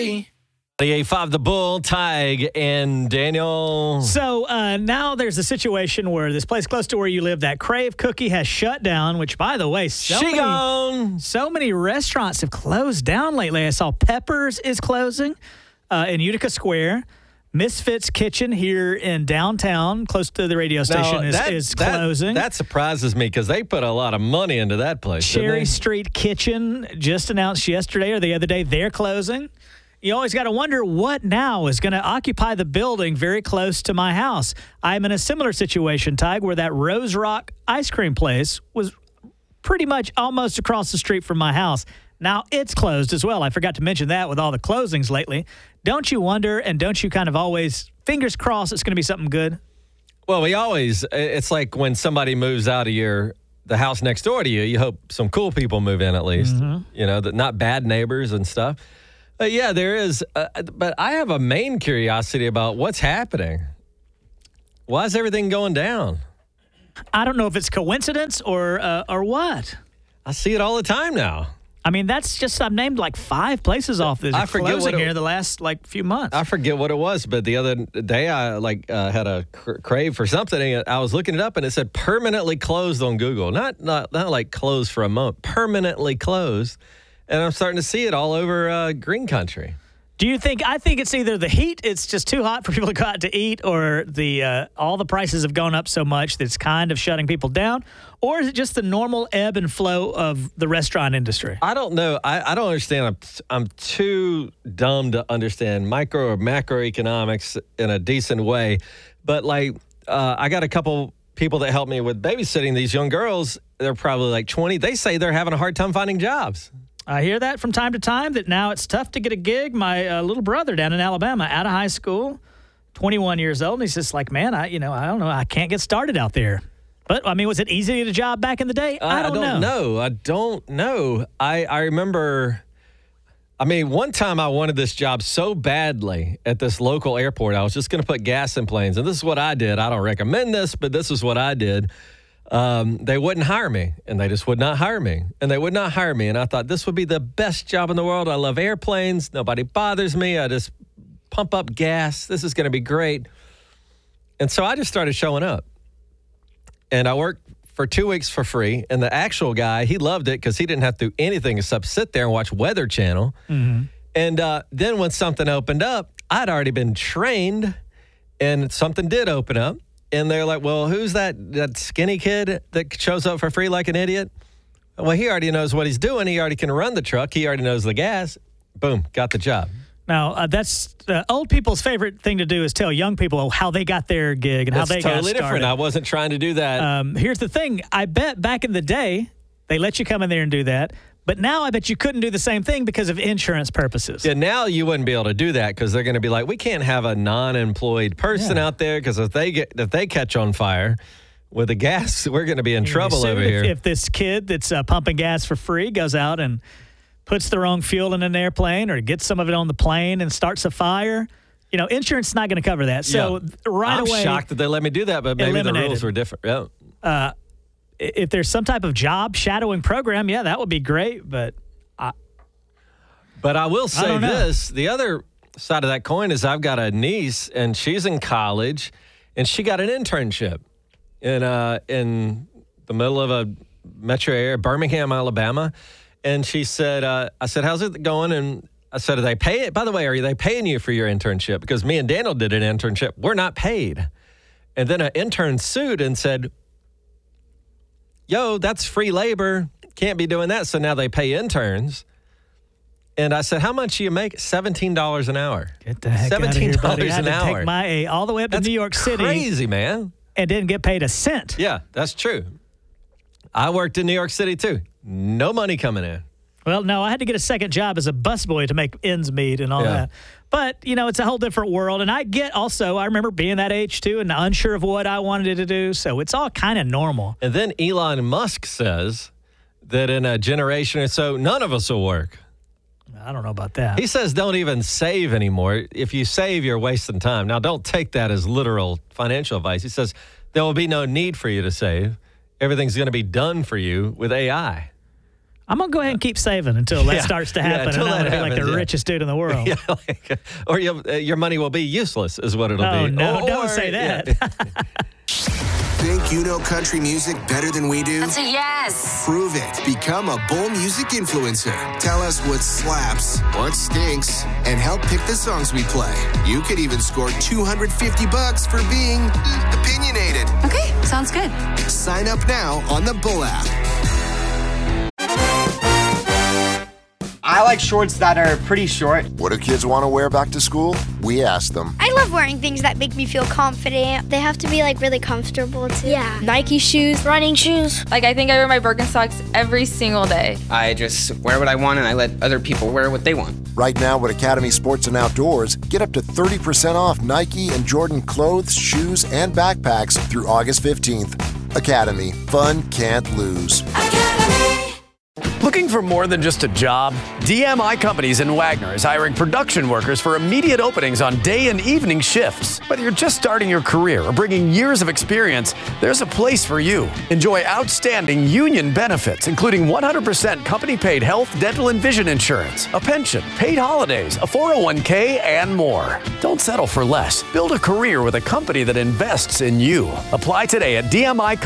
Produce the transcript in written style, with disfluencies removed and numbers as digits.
98.5 The Bull, Tig, and Daniel. So now there's a situation where this place close to where you live, that Crave Cookie has shut down, which, by the way, so many restaurants have closed down lately. I saw Peppers is closing in Utica Square. Misfits Kitchen here in downtown, close to the radio station, is closing. That surprises me because they put a lot of money into that place. Cherry Street Kitchen just announced yesterday or the other day they're closing. You always got to wonder what now is going to occupy the building very close to my house. I'm in a similar situation, Tig, where that Rose Rock ice cream place was pretty much almost across the street from my house. Now it's closed as well. I forgot to mention that with all the closings lately. Don't you wonder, and don't you kind of always, fingers crossed, it's going to be something good? Well, it's like when somebody moves out of the house next door to you, you hope some cool people move in at least. Mm-hmm. Not bad neighbors and stuff. Yeah, there is. But I have a main curiosity about what's happening. Why is everything going down? I don't know if it's coincidence or what. I see it all the time now. I mean, I've named like 5 places off this closing here the last few months. I forget what it was, but the other day I had a crave for something, and I was looking it up, and it said permanently closed on Google. Not like closed for a month, permanently closed. And I'm starting to see it all over Green Country. Do you think? I think it's either the heat, it's just too hot for people to go out to eat, or all the prices have gone up so much that it's kind of shutting people down, or is it just the normal ebb and flow of the restaurant industry? I don't know. I don't understand. I'm too dumb to understand micro or macroeconomics in a decent way. But I got a couple people that help me with babysitting these young girls. They're probably like 20. They say they're having a hard time finding jobs. I hear that from time to time, that now it's tough to get a gig. My little brother down in Alabama, out of high school, 21 years old, and he's just like, man, I don't know. I can't get started out there. But, I mean, was it easy to get a job back in the day? I don't know. I don't know. I remember, one time I wanted this job so badly at this local airport. I was just going to put gas in planes, and this is what I did. I don't recommend this, but this is what I did. They wouldn't hire me, and they just would not hire me, and they would not hire me. And I thought this would be the best job in the world. I love airplanes. Nobody bothers me. I just pump up gas. This is going to be great. And so I just started showing up, and I worked for 2 weeks for free. And the actual guy, he loved it because he didn't have to do anything except sit there and watch Weather Channel. Mm-hmm. And then when something opened up, I'd already been trained, and something did open up. And they're like, well, who's that skinny kid that shows up for free like an idiot? Well, he already knows what he's doing. He already can run the truck. He already knows the gas. Boom, got the job. Now, that's old people's favorite thing to do is tell young people how they got their gig and how they got started. That's totally different. I wasn't trying to do that. Here's the thing. I bet back in the day, they let you come in there and do that. But now I bet you couldn't do the same thing because of insurance purposes. Yeah, now you wouldn't be able to do that because they're going to be like, we can't have a non-employed person out there because if they catch on fire with the gas, we're going to be in trouble over here. If this kid that's pumping gas for free goes out and puts the wrong fuel in an airplane or gets some of it on the plane and starts a fire, insurance is not going to cover that. So right away, I'm shocked that they let me do that, but maybe the rules were different. Yeah. If there's some type of job shadowing program, that would be great. But I will say this. The other side of that coin is I've got a niece, and she's in college, and she got an internship in the middle of a metro area, Birmingham, Alabama. And she said, I said, how's it going? And I said, do they pay it? By the way, are they paying you for your internship? Because me and Daniel did an internship. We're not paid. And then an intern sued and said, yo, that's free labor. Can't be doing that. So now they pay interns. And I said, how much do you make? $17 an hour. Get the heck out of here, buddy. I had to take my A all the way up to New York City. Crazy, man. And didn't get paid a cent. Yeah, that's true. I worked in New York City, too. No money coming in. Well, no, I had to get a second job as a busboy to make ends meet and all that. But, it's a whole different world. And I remember being that age, too, and unsure of what I wanted to do. So it's all kind of normal. And then Elon Musk says that in a generation or so, none of us will work. I don't know about that. He says don't even save anymore. If you save, you're wasting time. Now, don't take that as literal financial advice. He says there will be no need for you to save. Everything's going to be done for you with AI. I'm going to go ahead and keep saving until that starts to happen. until and I'm that going to be like the happens, richest dude in the world. Or your money will be useless is what it'll Oh, be. no, don't say that. Think you know country music better than we do? That's a yes. Prove it. Become a Bull Music influencer. Tell us what slaps, what stinks, and help pick the songs we play. You could even score $250 for being opinionated. Okay, sounds good. Sign up now on the Bull app. I like shorts that are pretty short. What do kids want to wear back to school? We ask them. I love wearing things that make me feel confident. They have to be like really comfortable too. Yeah. Nike shoes, running shoes. Like I think I wear my Birkenstocks every single day. I just wear what I want and I let other people wear what they want. Right now at Academy Sports and Outdoors, get up to 30% off Nike and Jordan clothes, shoes, and backpacks through August 15th. Academy. Fun can't lose. Looking for more than just a job? DMI Companies in Wagner is hiring production workers for immediate openings on day and evening shifts. Whether you're just starting your career or bringing years of experience, there's a place for you. Enjoy outstanding union benefits, including 100% company-paid health, dental, and vision insurance, a pension, paid holidays, a 401k, and more. Don't settle for less. Build a career with a company that invests in you. Apply today at DMI